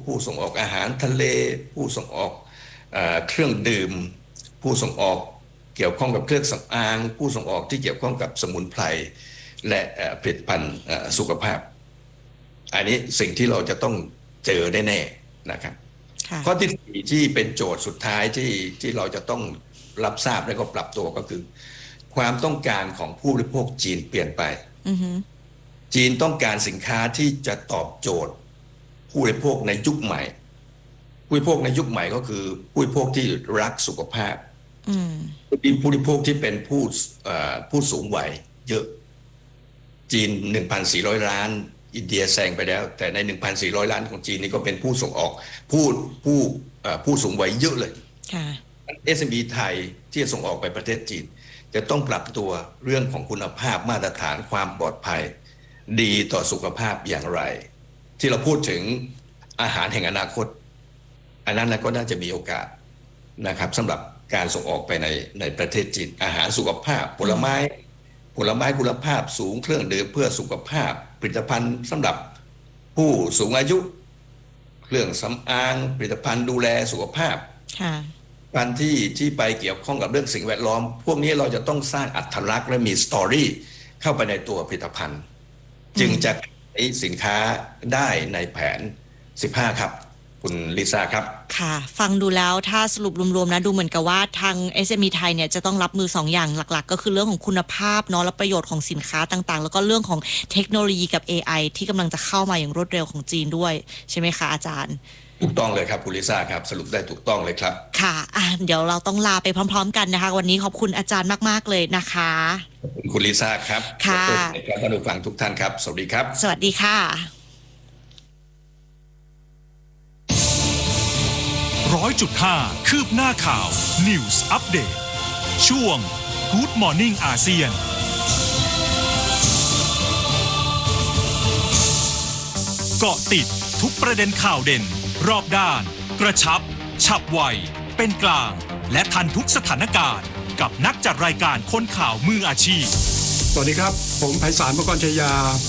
ผู้ส่งออกอาหารทะเลผู้ส่งออกเครื่องดื่มผู้ส่งออกเกี่ยวข้องกับเครื่องสำอางผู้ส่งออกที่เกี่ยวข้องกับสมุนไพรและผลิตภัณฑ์สุขภาพอันนี้สิ่งที่เราจะต้องเจอแน่ๆนะครับข้อที่สี่ที่เป็นโจทย์สุดท้ายที่เราจะต้องรับทราบและก็ปรับตัวก็คือความต้องการของผู้บริโภคจีนเปลี่ยนไปจีนต้องการสินค้าที่จะตอบโจทย์ผู้บริโภคในยุคใหม่ผู้บริโภคในยุคใหม่ก็คือผู้บริโภคที่รักสุขภาพผู้บริโภคที่เป็นผู้สูงวัยเยอะจีน 1,400 ล้านอินเดียแซงไปแล้วแต่ใน 1,400 ล้านของจีนนี่ก็เป็นผู้ส่งออกผู้สูงวัยเยอะเลยSME ไทยที่จะส่งออกไปประเทศจีนจะต้องปรับตัวเรื่องของคุณภาพมาตรฐานความปลอดภัยดีต่อสุขภาพอย่างไรที่เราพูดถึงอาหารแห่งอนาคตอันนั้นก็น่าจะมีโอกาสนะครับสำหรับการส่งออกไปในประเทศจีนอาหารสุขภาพผลไม้คุณภาพสูงเครื่องดื่มเพื่อสุขภาพผลิตภัณฑ์สำหรับผู้สูงอายุเครื่องสำอางผลิตภัณฑ์ดูแลสุขภาพการที่ไปเกี่ยวข้องกับเรื่องสิ่งแวดล้อมพวกนี้เราจะต้องสร้างอรรถลักษณ์และมีสตอรี่เข้าไปในตัวผลิตภัณฑ์จึงจะขายสินค้าได้ในแผน15ครับคุณลิซ่าครับค่ะฟังดูแล้วถ้าสรุปรวมๆนะดูเหมือนกับว่าทาง SME ไทยเนี่ยจะต้องรับมือ2อย่างหลักๆก็คือเรื่องของคุณภาพเนาะและประโยชน์ของสินค้าต่างๆแล้วก็เรื่องของเทคโนโลยีกับ AI ที่กำลังจะเข้ามาอย่างรวดเร็วของจีนด้วยใช่ไหมคะอาจารย์ถูกต้องเลยครับคุณลิซ่าครับสรุปได้ถูกต้องเลยครับค่ะเดี๋ยวเราต้องลาไปพร้อมๆกันนะคะวันนี้ขอบคุณอาจารย์มากๆเลยนะคะขอบคุณลิซ่าครับค่ะท่านผู้ฟังทุกท่านครับสวัสดีครับสวัสดีค่ะ 100.5 คืบหน้าข่าว News Update ช่วง Good Morning อาเซียนเกาะติดทุกประเด็นข่าวเด่นรอบด้านกระชับฉับไวเป็นกลางและทันทุกสถานการณ์กับนักจัดรายการคนข่าวมืออาชีพสวัสดีครับผมไพศาล มกร ชัยยา